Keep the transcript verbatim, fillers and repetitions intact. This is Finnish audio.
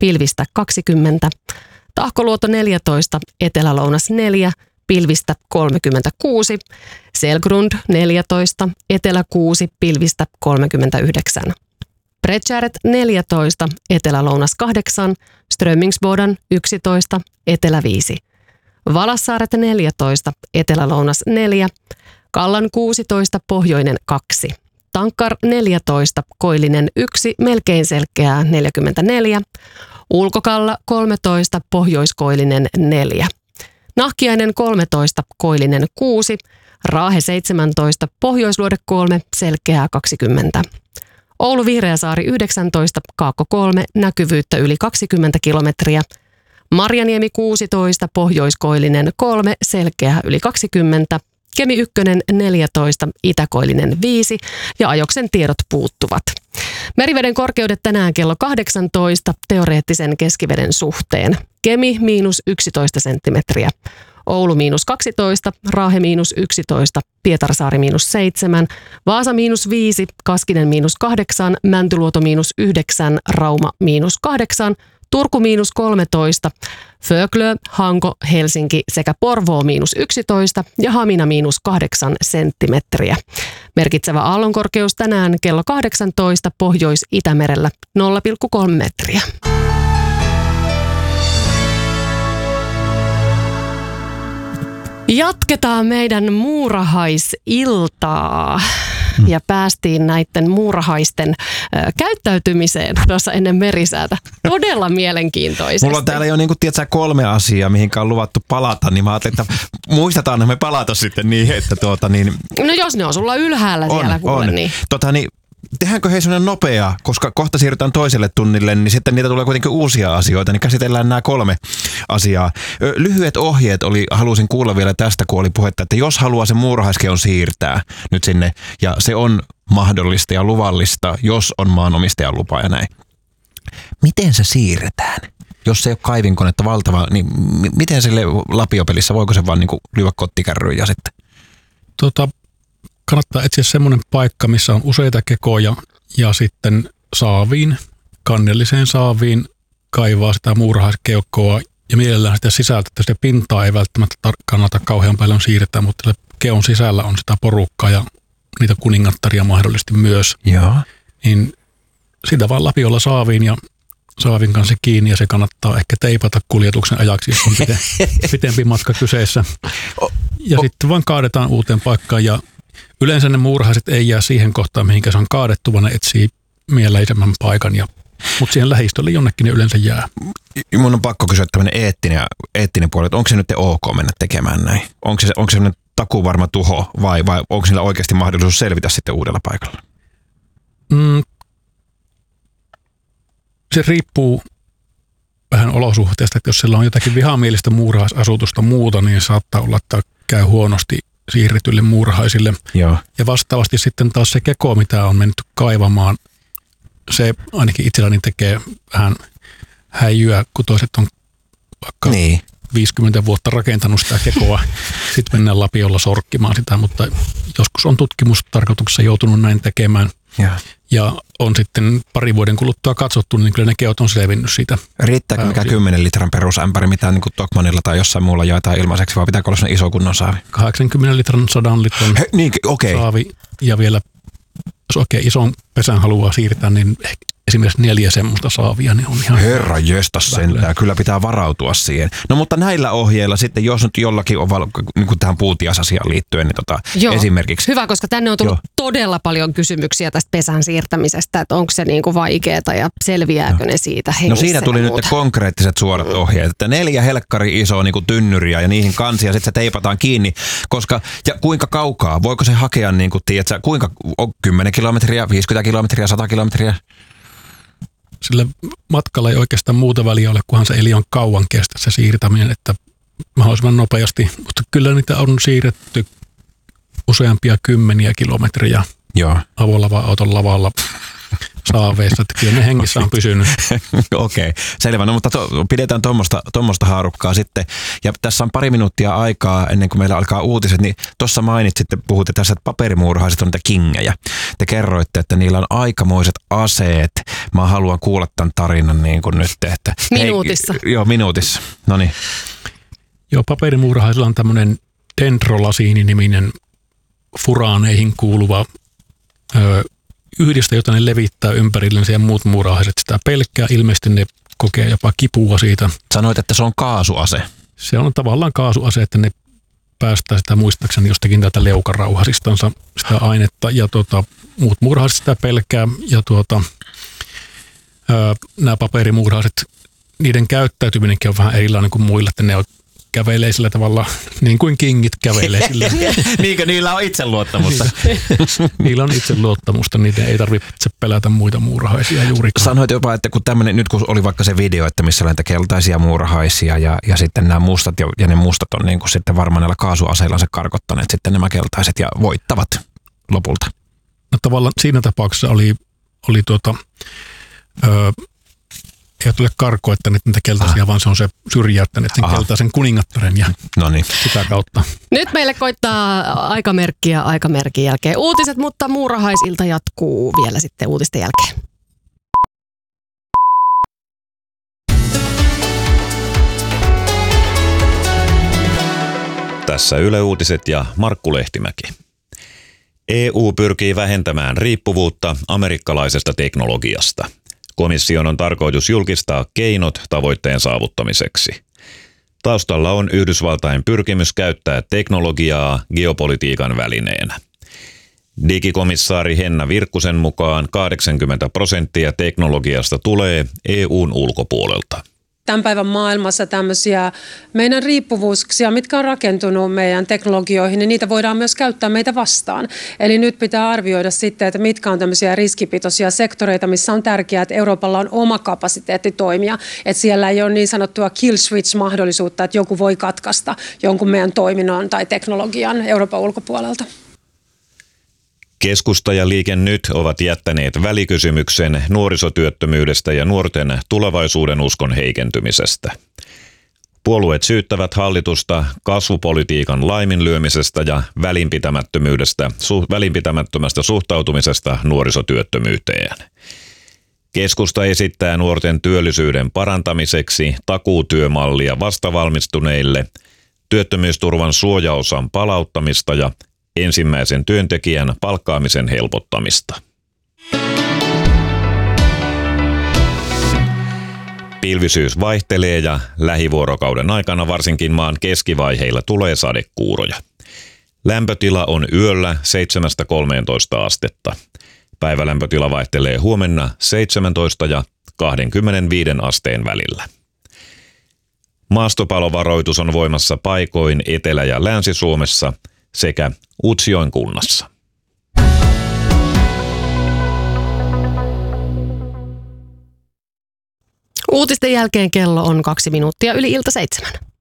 pilvistä kaksikymmentä. Tahkoluoto neljätoista, etelä-lounas neljä, pilvistä kolmekymmentäkuusi. Selgrund neljätoista, etelä kuusi, pilvistä kolmekymmentäyhdeksän. Bredskäret neljätoista, etelä-lounas kahdeksan, Strömmingsboden yksitoista, etelä viisi. Valassaaret neljätoista, etelä-lounas neljä, Kallan kuusitoista, pohjoinen kaksi. Tankkar neljätoista, koillinen yksi, melkein selkeää neljäkymmentäneljä. Ulkokalla kolmetoista, pohjoiskoillinen neljä. Nahkiainen kolmetoista, koillinen kuusi. Raahe seitsemäntoista, pohjoisluode kolme, selkeää kaksikymmentä. Oulu Vihreäsaari yhdeksäntoista, Kaakko kolme, näkyvyyttä yli kaksikymmentä kilometriä. Marjaniemi kuusitoista, pohjoiskoillinen kolme, selkeää yli kaksikymmentä. Kemi ykkönen neljätoista, itäkoillinen viisi ja ajoksen tiedot puuttuvat. Meriveden korkeudet tänään kello kahdeksantoista teoreettisen keskiveden suhteen. Kemi miinus yksitoista senttimetriä. Oulu miinus kaksitoista, Raahe miinus yksitoista, Pietarsaari miinus seitsemän, Vaasa miinus viisi, Kaskinen miinus kahdeksan, Mäntyluoto miinus yhdeksän, Rauma miinus kahdeksan, Turku miinus kolmetoista, Föglö, Hanko, Helsinki sekä Porvoo miinus yksitoista ja Hamina miinus kahdeksan senttimetriä. Merkitsevä aallonkorkeus tänään kello kahdeksantoista Pohjois-Itämerellä nolla pilkku kolme metriä. Jatketaan meidän muurahaisiltaa ja päästiin näiden muurahaisten ö, käyttäytymiseen tuossa ennen merisäätä. Todella mielenkiintoisesti. Mulla on täällä jo niin kuin, tiedätkö, kolme asiaa, mihinkä on luvattu palata, niin mä ajattelin, että muistetaan me palata sitten niihin, että tuota niin... No jos ne on sulla ylhäällä on, siellä kuule, on. niin... Tota niin... Tehdäänkö hei sellainen nopea, koska kohta siirrytään toiselle tunnille, niin sitten niitä tulee kuitenkin uusia asioita, niin käsitellään nämä kolme asiaa. Lyhyet ohjeet oli, halusin kuulla vielä tästä, kun oli puhetta, että jos haluaa sen muurahaiskeon siirtää nyt sinne, ja se on mahdollista ja luvallista, jos on maanomistajan lupa ja näin. Miten se siirretään? Jos se ei ole kaivinkonetta valtava, niin m- miten sille lapiopelissä, voiko se vaan niin kuin lyödä kottikärryyn ja sitten? Tota... Kannattaa etsiä semmoinen paikka, missä on useita kekoja ja sitten saaviin, kannelliseen saaviin kaivaa sitä muurahaiskeuhkoa ja mielellään sitä sisältä, että sitä pintaa ei välttämättä tar- kannata kauhean paljon siirtää, mutta keon sisällä on sitä porukkaa ja niitä kuningattaria mahdollisesti myös. Joo. Niin sitä vaan lapiolla saaviin ja saavin kanssa kiinni ja se kannattaa ehkä teipata kuljetuksen ajaksi, jos on pite- pitempi matka kyseessä. Ja oh. sitten vaan kaadetaan uuteen paikkaan ja yleensä ne muurahaiset ei jää siihen kohtaan, mihinkä se on kaadettu, vaan ne etsii mieläisemmän paikan, ja, mutta siihen lähistölle jonnekin ne yleensä jää. Mun on pakko kysyä tämmöinen eettinen, eettinen puoli, että onko se nyt ok mennä tekemään näin? Onko se, onko se sellainen takuvarma tuho vai, vai onko sillä oikeasti mahdollisuus selvitä sitten uudella paikalla? Mm, se riippuu vähän olosuhteesta, että jos sillä on jotakin vihamielistä muurahaisasutusta muuta, niin saattaa olla, että käy huonosti siirretyille muurahaisille. Joo. Ja vastaavasti sitten taas se keko, mitä on mennyt kaivamaan, se ainakin itselläni tekee vähän häijyä, kun toiset on vaikka niin. viisikymmentä vuotta rakentanut sitä kekoa. Sitten mennään lapiolla sorkkimaan sitä, mutta joskus on tutkimustarkoituksessa joutunut näin tekemään. Ja, ja on sitten pari vuoden kuluttua katsottu, niin kyllä ne keot on selvinnyt siitä. Riittääkö mikä kymmenen litran perusämpäri, mitä niin kuin Tokmanilla tai jossain muulla jaetaan ilmaiseksi, vai pitääkö olla sellainen iso kunnon saavi? kahdeksankymmentä litran, sadan litran He, niin, okay. saavi ja vielä, jos oikein ison pesän haluaa siirtää, niin esimerkiksi neljä semmoista saavia, niin on ihan... Herra jestas sentään, kyllä pitää varautua siihen. No mutta näillä ohjeilla sitten, jos nyt jollakin on val- niin kuin tähän puutiasasiaan liittyen, niin tota, Joo, esimerkiksi... hyvä, koska tänne on tullut Joo. todella paljon kysymyksiä tästä pesän siirtämisestä, että onko se niin kuin vaikeaa ja selviääkö ne siitä hengissä. No siinä tuli nyt muuta. konkreettiset suorat ohjeet, että neljä helkkari isoa niin kuin tynnyriä ja niihin kansia, sitten se teipataan kiinni, koska ja kuinka kaukaa, voiko se hakea niin kuin, tiedätkö, kuinka kymmenen kilometriä, viisikymmentä kilometriä, sata kilometriä? Sillä matkalla ei oikeastaan muuta väliä ole, kunhan se ei liian kauan kestä se siirtäminen, että mahdollisimman nopeasti. Mutta kyllä niitä on siirretty useampia kymmeniä kilometriä Joo. avolava-auton lavalla saaveissa, että kyllä ne hengissä on pysynyt. Okei, okay, selvä. No mutta to, pidetään tuommoista tommoista haarukkaa sitten. Ja tässä on pari minuuttia aikaa ennen kuin meillä alkaa uutiset, niin tuossa mainitsitte, puhutte tässä, että paperimuurahaiset on niitä kingejä. Te kerroitte, että niillä on aikamoiset aseet. Mä haluan kuulla tämän tarinan niin kuin nyt. Että, minuutissa. Hei, joo, minuutissa. No niin. Joo, paperimuurahaisilla on tämmöinen dendrolasiini-niminen furaaneihin kuuluva ö, yhdistä, jota ne levittää ympärillensä ja muut muurahaiset sitä pelkkää. Ilmeisesti ne kokee jopa kipua siitä. Sanoit, että se on kaasuase. Se on tavallaan kaasuase, että ne päästää sitä muistaakseni jostakin täältä leukarauhasistansa sitä ainetta ja tuota, muut muurahaiset sitä pelkkää ja tuota, ö, nämä paperimuurahaiset, niiden käyttäytyminenkin on vähän erilainen kuin muilla, että ne on kävelee sillä tavalla, niin kuin kingit kävelee sillä. Niinkö niillä on itseluottamusta? Niillä on itseluottamusta, niitä ei tarvitse pelätä muita muurahaisia juurikaan. Sanoit jopa, että kun tämmöinen, nyt kun oli vaikka se video, että missä on näitä keltaisia muurahaisia ja, ja sitten nämä mustat, ja, ja ne mustat on niin kuin sitten varmaan näillä kaasuaseilla se karkottaneet sitten nämä keltaiset ja voittavat lopulta. No tavallaan siinä tapauksessa oli, oli tuota... Öö, ei tule karkoittaneet niitä keltaisia, ah. vaan se on se syrjäyttäneet sen Aha. keltaisen kuningattaren ja Noniin. sitä kautta. Nyt meille koittaa aikamerkkiä aikamerkin jälkeen uutiset, mutta muurahaisilta jatkuu vielä sitten uutisten jälkeen. Tässä Yle Uutiset ja Markku Lehtimäki. E U pyrkii vähentämään riippuvuutta amerikkalaisesta teknologiasta. Komission on tarkoitus julkistaa keinot tavoitteen saavuttamiseksi. Taustalla on Yhdysvaltain pyrkimys käyttää teknologiaa geopolitiikan välineenä. Digikomissaari Henna Virkkusen mukaan kahdeksankymmentä prosenttia teknologiasta tulee E U:n ulkopuolelta. Tämän päivän maailmassa tämmöisiä meidän riippuvuuksia, mitkä on rakentunut meidän teknologioihin, niin niitä voidaan myös käyttää meitä vastaan. Eli nyt pitää arvioida sitten, että mitkä on tämmöisiä riskipitoisia sektoreita, missä on tärkeää, että Euroopalla on oma kapasiteetti toimia. Että siellä ei ole niin sanottua kill switch-mahdollisuutta, että joku voi katkaista jonkun meidän toiminnon tai teknologian Euroopan ulkopuolelta. Keskusta ja Liike Nyt ovat jättäneet välikysymyksen nuorisotyöttömyydestä ja nuorten tulevaisuuden uskon heikentymisestä. Puolueet syyttävät hallitusta kasvupolitiikan laiminlyömisestä ja välinpitämättömyydestä, su, välinpitämättömästä suhtautumisesta nuorisotyöttömyyteen. Keskusta esittää nuorten työllisyyden parantamiseksi takuutyömallia vastavalmistuneille, työttömyysturvan suojaosan palauttamista ja ensimmäisen työntekijän palkkaamisen helpottamista. Pilvisyys vaihtelee ja lähivuorokauden aikana varsinkin maan keskivaiheilla tulee sadekuuroja. Lämpötila on yöllä seitsemästä kolmeentoista astetta. Päivälämpötila vaihtelee huomenna seitsemäntoista ja kaksikymmentäviisi asteen välillä. Maastopalovaroitus on voimassa paikoin Etelä- ja Länsi-Suomessa sekä Utsjoen kunnassa. Uutisten jälkeen kello on kaksi minuuttia yli ilta seitsemän.